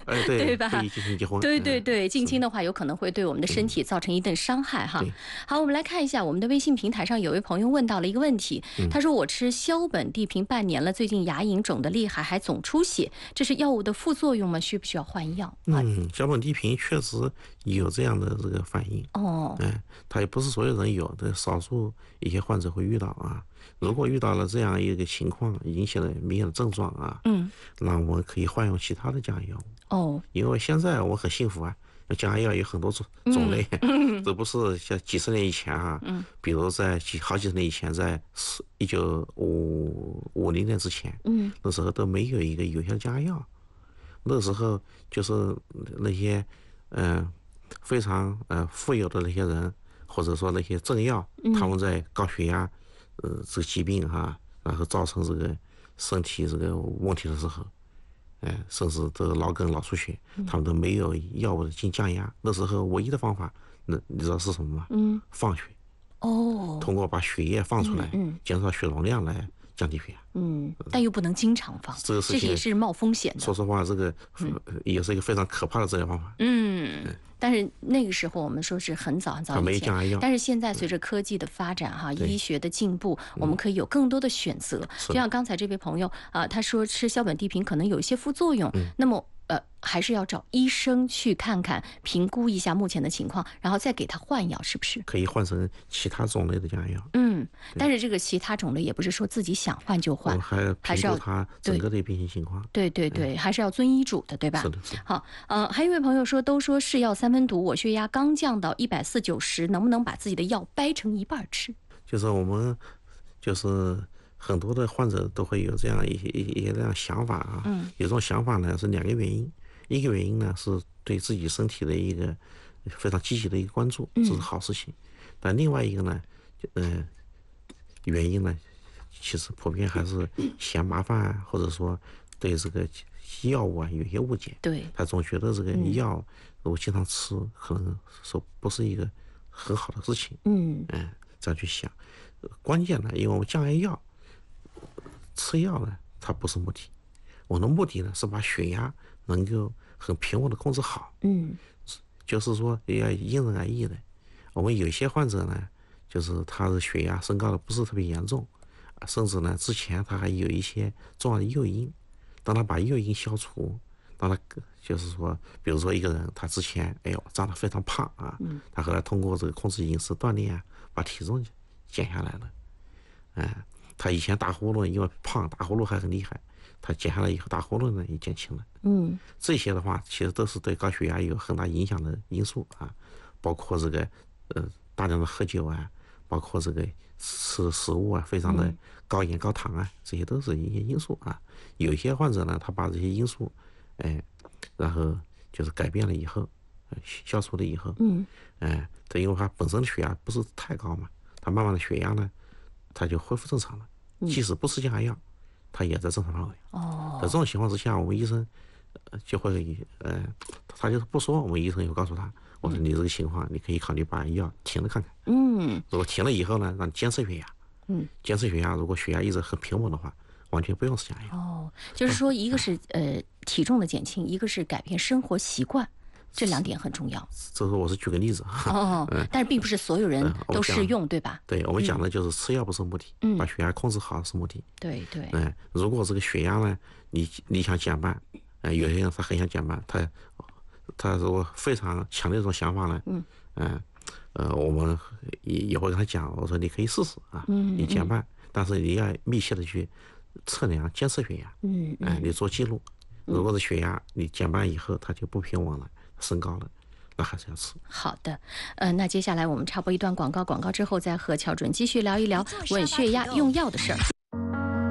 对吧？ 不宜进行结婚。 对，近亲的话有可能会对我们的身体造成一定伤害哈。好，我们来看一下我们的微信平台上有位朋友问到了一个问题，他说我吃硝苯地平半年了，最近牙龈肿得厉害，还总出血，这是药物的副作用吗？需不需要换药？ 硝苯地平确实有这样的这个反应。它也不是所有人有的，少数一些患者会遇到啊。如果遇到了这样一个情况，引起了明显的症状啊，那我们可以换用其他的降压药物。因为现在我很幸福啊，降压药有很多种类，这不是像几十年以前啊，比如在好几十年以前，在1950年之前，那时候都没有一个有效降压药。那时候就是那些非常富有的那些人，或者说那些政要，他们在高血压这个疾病然后造成这个身体这个问题的时候，甚至这个脑梗、脑出血，他们都没有药物的进降压。那时候唯一的方法，你知道是什么吗？放血。通过把血液放出来，减少血容量来降低血压。 但又不能经常放， 这个事情也是冒风险的。 说实话，这个也是一个非常可怕的治疗方法。 但是那个时候我们说是很早以前，但是现在随着科技的发展医学的进步，我们可以有更多的选择。就像刚才这位朋友他说吃硝苯地平可能有一些副作用，那么还是要找医生去看看，评估一下目前的情况，然后再给他换药，是不是？ 可以换成其他种类的降压药。 但是这个其他种类也不是说自己想换就换， 还是要他整个的病情情况。 对，还是要遵医嘱的，对吧？ 是的。 好，还有一位朋友说，都说是药三分毒，我血压刚降到140/90，能不能把自己的药掰成一半吃？ 就是我们很多的患者都会有这样一些这样想法啊。有这种想法呢是两个原因，一个原因呢是对自己身体的一个非常积极的一个关注，这是好事情。但另外一个呢，原因呢，其实普遍还是嫌麻烦或者说对这个药物有些误解。 对， 他总觉得这个药如果经常吃，可能说不是一个很好的事情。这样去想。关键呢，因为我们降压药吃药呢，它不是目的，我的目的呢是把血压能够很平稳的控制好。就是说也要因人而异的。我们有些患者呢，就是他的血压升高的不是特别严重，甚至呢之前他还有一些重要的诱因。当他把诱因消除，当他就是说，比如说一个人他之前长得非常胖他后来通过这个控制饮食锻炼把体重减下来了。他以前打呼噜，因为胖打呼噜还很厉害，他减下来以后打呼噜呢也减轻了。这些的话其实都是对高血压有很大影响的因素包括这个大量的喝酒包括这个吃食物非常的高盐高糖这些都是一些因素有一些患者呢，他把这些因素然后就是改变了以后，消除了以后，他因为他本身的血压不是太高嘛，他慢慢的血压呢，他就恢复正常了。即使不吃降压药，他也在正常范围。在这种情况之下，我们医生就会他就是不说，我们医生也会告诉他，我说你这个情况，你可以考虑把药停了看看。如果停了以后呢，让你监测血压。监测血压，如果血压一直很平稳的话，完全不用吃降压药。 就是说一个是体重的减轻，一个是改变生活习惯。这两点很重要。 这是我是举个例子但是并不是所有人都适用，对吧？ 对，我们讲的就是吃药不是目的，把血压控制好是目的。 对。 如果这个血压呢，你想减半，有些人他很想减半，他如果非常强烈的这种想法呢，我们也会跟他讲，我说你可以试试你减半，但是你要密切的去测量监测血压，你做记录。如果是血压你减半以后它就不平稳了，升高了，那还是要吃。 好的，那接下来我们插播一段广告之后再和乔主任继续聊一聊稳血压用药的事儿。